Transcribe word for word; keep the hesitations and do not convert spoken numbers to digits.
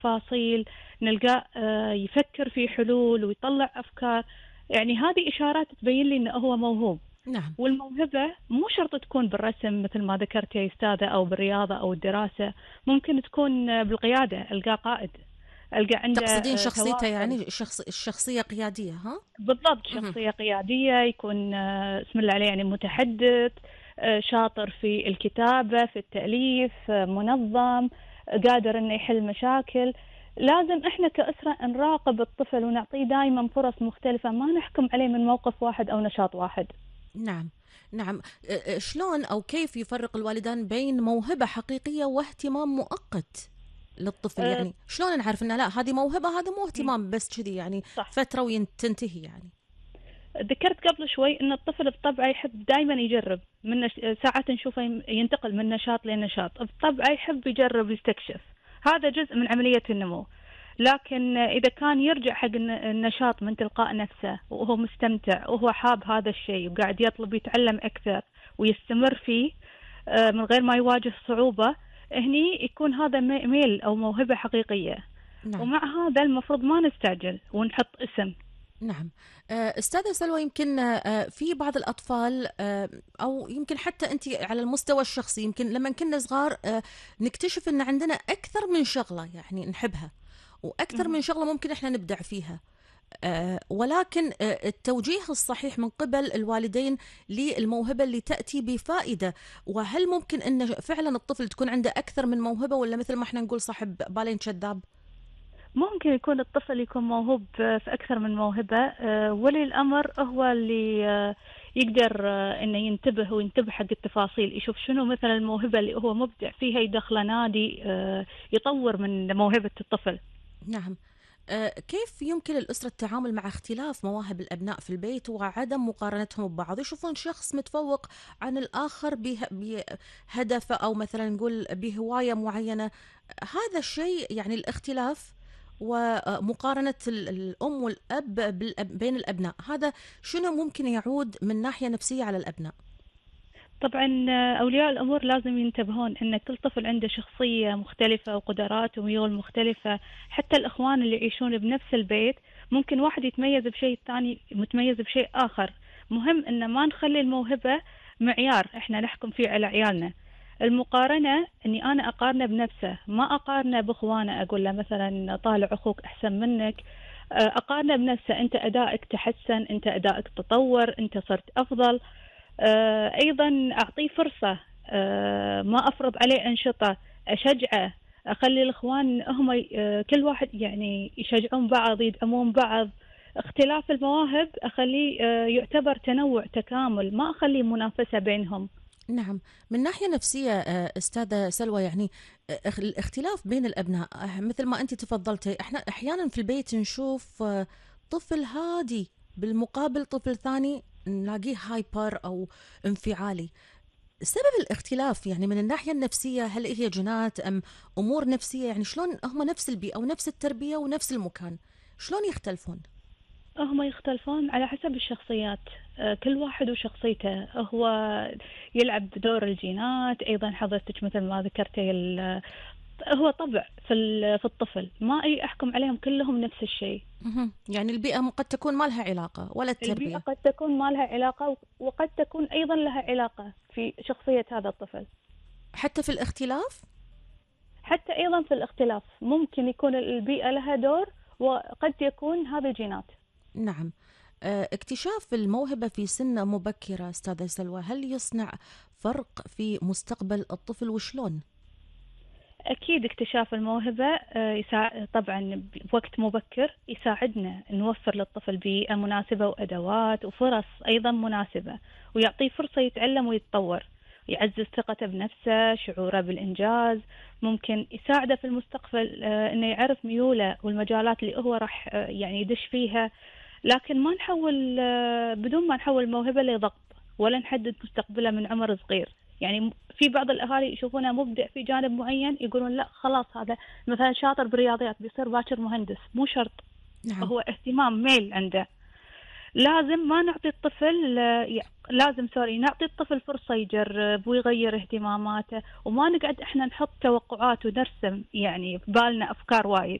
تفاصيل، نلقاه آه، يفكر في حلول ويطلع أفكار. يعني هذه إشارات تبين لي إنه هو موهوب. نعم. والموهبة مو شرط تكون بالرسم مثل ما ذكرت يا أستاذة، أو بالرياضة أو الدراسة. ممكن تكون بالقيادة، ألقاه قائد، ألقى عنده تقصدين آه، شخصيته، تواصل. يعني شخص الشخصية قيادية، ها؟ بالضبط، مهم. شخصية قيادية، يكون آه، اسم الله عليه يعني متحدث، آه، شاطر في الكتابة، في التأليف، آه، منظم، آه، قادر إنه يحل مشاكل. لازم إحنا كأسرة نراقب الطفل ونعطيه دائما فرص مختلفة، ما نحكم عليه من موقف واحد أو نشاط واحد. نعم. نعم. أ- أ- شلون أو كيف يفرق الوالدان بين موهبة حقيقية واهتمام مؤقت للطفل؟ آه، يعني شلون نعرف إن لا، هذه موهبة، هذا مو اهتمام بس كذي يعني صح. فترة وتنتهي يعني. ذكرت قبل شوي ان الطفل بطبعه يحب دائما يجرب، من نش... ساعات نشوفه يم- ينتقل من نشاط لنشاط، بطبعه يحب يجرب يستكشف. هذا جزء من عملية النمو. لكن اذا كان يرجع حق الن- النشاط من تلقاء نفسه، وهو مستمتع وهو حاب هذا الشيء وقاعد يطلب يتعلم اكثر ويستمر فيه آه، من غير ما يواجه صعوبة، هني يكون هذا مي- ميل او موهبة حقيقية. نعم. ومع هذا المفروض ما نستعجل ونحط اسم. نعم. آه، أستاذة سلوى، يمكن آه، في بعض الأطفال، آه، أو يمكن حتى أنت على المستوى الشخصي، يمكن لما كنا صغار آه، نكتشف أن عندنا أكثر من شغلة يعني نحبها، وأكثر من شغلة ممكن إحنا نبدع فيها. آه، ولكن آه، التوجيه الصحيح من قبل الوالدين للموهبة اللي تأتي بفائدة. وهل ممكن أن فعلا الطفل تكون عنده أكثر من موهبة، ولا مثل ما احنا نقول صاحب بالين شذاب؟ ممكن يكون الطفل يكون موهوب في أكثر من موهبة. آه، ولي الأمر هو اللي آه، يقدر آه، إنه ينتبه وينتبه حق التفاصيل، يشوف شنو مثلا الموهبة اللي هو مبدع فيها، يدخله نادي آه، يطور من موهبة الطفل. نعم. آه، كيف يمكن الأسرة التعامل مع اختلاف مواهب الأبناء في البيت وعدم مقارنتهم ببعض؟ يشوفون شخص متفوق عن الآخر به- بهدف، أو مثلا نقول بهواية معينة. هذا الشيء يعني الاختلاف ومقارنة ال- الأم والأب بالأب- بين الأبناء، هذا شنو ممكن يعود من ناحية نفسية على الأبناء؟ طبعا آه، أولياء الأمور لازم ينتبهون أن كل طفل عنده شخصية مختلفة وقدرات وميول مختلفة. حتى الإخوان اللي يعيشون بنفس البيت، ممكن واحد يتميز بشيء، الثاني متميز بشيء آخر. مهم أن ما نخلي الموهبة معيار إحنا نحكم فيه على عيالنا. المقارنة أني أنا أقارنه بنفسه، ما أقارنه بإخوانه، أقول له مثلا طالع أخوك أحسن منك. آه، أقارنه بنفسه، أنت أدائك تحسن، أنت أدائك تطور، أنت صرت أفضل. آه، أيضا أعطيه فرصة، آه، ما أفرض عليه أنشطة، أشجعه، أخلي الإخوان هم آه، كل واحد يعني يشجعون بعض، يدعمون بعض. اختلاف المواهب أخليه آه، يعتبر تنوع تكامل، ما أخليه منافسة بينهم. نعم. من ناحية نفسية آه، أستاذة سلوى، يعني آه، اخ- الاختلاف بين الأبناء، آه، مثل ما أنت تفضلتي، احنا أحيانا في البيت نشوف آه، طفل هادي، بالمقابل طفل ثاني نلاقيه هايبر أو انفعالي. سبب الاختلاف يعني من الناحية النفسية، هل هي جينات أم أمور نفسية؟ يعني شلون هم نفس البيئة ونفس التربية ونفس المكان، شلون يختلفون؟ هم يختلفون على حسب الشخصيات. آه، كل واحد وشخصيته هو يلعب دور الجينات. أيضا حضرتك مثل ما ذكرتي، ال- هو طبع في ال- في الطفل، ما أي أحكم عليهم كلهم نفس الشيء. مهم. يعني البيئة م- قد تكون ما لها علاقة، ولا البيئة التربية. قد تكون ما لها علاقة، وقد تكون أيضا لها علاقة في شخصية هذا الطفل. حتى في الاختلاف. حتى أيضا في الاختلاف ممكن يكون البيئة لها دور، وقد يكون هذا جينات. نعم. آه، اكتشاف الموهبة في سن مبكرة أستاذة سلوى، هل يصنع فرق في مستقبل الطفل وشلون؟ أكيد اكتشاف الموهبة آه، يساعد طبعا بوقت مبكر، يساعدنا نوفر للطفل بيئة مناسبة وأدوات وفرص أيضا مناسبة، ويعطيه فرصة يتعلم ويتطور، يعزز ثقته بنفسه، شعوره بالإنجاز. ممكن يساعده في المستقبل آه، إنه يعرف ميوله والمجالات اللي هو راح آه، يعني يدش فيها. لكن ما نحول آه، بدون ما نحول الموهبة لضغط، ولا نحدد مستقبله من عمر صغير. يعني في بعض الأهالي يشوفونه مبدع في جانب معين، يقولون لا خلاص هذا مثلا شاطر بالرياضيات بيصير باكر مهندس. مو شرط، نعم. هو اهتمام ميل عنده. لازم ما نعطي الطفل آه، ي- لازم سوري نعطي الطفل فرصة يجرب ويغير اهتماماته، وما نقعد احنا نحط توقعات ونرسم يعني في بالنا افكار وايد.